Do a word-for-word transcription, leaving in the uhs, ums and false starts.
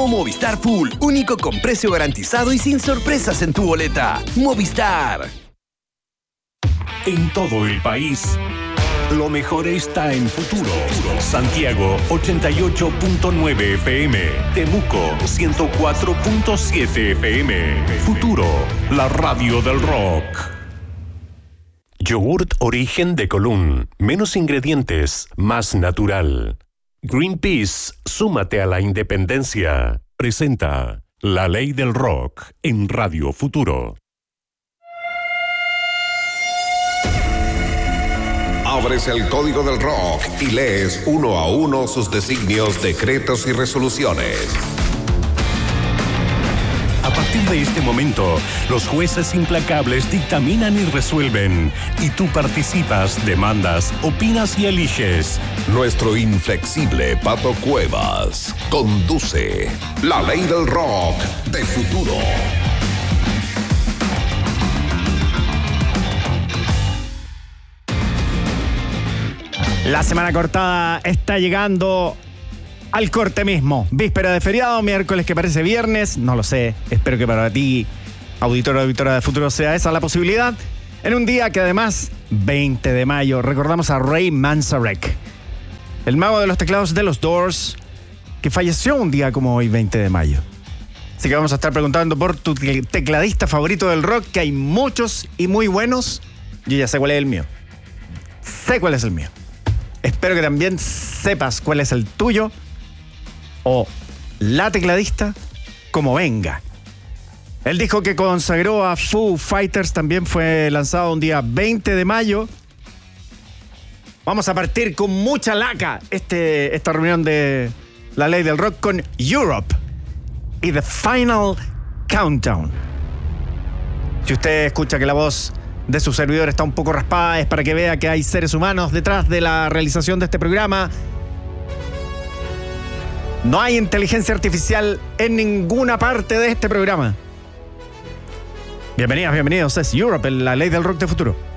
Nuevo Movistar Full, único con precio garantizado y sin sorpresas en tu boleta. Movistar. En todo el país, lo mejor está en Futuro. Santiago ochenta y ocho punto nueve F M, Temuco ciento cuatro punto siete F M. Futuro, la radio del rock. Yogurt origen de Colún, menos ingredientes, más natural. Greenpeace, súmate a la independencia. Presenta La Ley del Rock en Radio Futuro. Abres el código del rock y lees uno a uno sus designios, decretos y resoluciones. A partir de este momento, los jueces implacables dictaminan y resuelven. Y tú participas, demandas, opinas y eliges. Nuestro inflexible Pato Cuevas conduce La Ley del Rock de Futuro. La semana cortada está llegando al corte mismo. Víspera de feriado, miércoles que parece viernes. No lo sé. Espero que para ti, auditor o auditora de Futuro, sea esa la posibilidad. En un día que además, veinte de mayo, recordamos a Ray Manzarek, el mago de los teclados de los Doors, que falleció un día como hoy, veinte de mayo. Así que vamos a estar preguntando por tu tecladista favorito del rock, que hay muchos y muy buenos. Yo ya sé cuál es el mío. Sé cuál es el mío. Espero que también sepas cuál es el tuyo o la tecladista, como venga. El disco que consagró a Foo Fighters también fue lanzado un día veinte de mayo. Vamos a partir con mucha laca este, esta reunión de La Ley del Rock con Europe y The Final Countdown. Si usted escucha que la voz de su servidor está un poco raspada, es para que vea que hay seres humanos detrás de la realización de este programa. No hay inteligencia artificial en ninguna parte de este programa. Bienvenidas, bienvenidos. Es Europe, La Ley del Rock de Futuro.